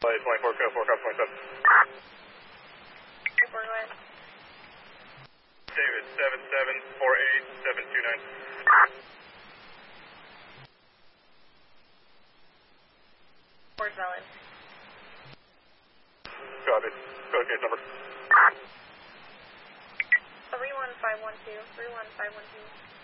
flight 24, code 4, code 27. 4, go ahead. David, 7748729. Where's valid? Copy. Code case number. 31512, 31512.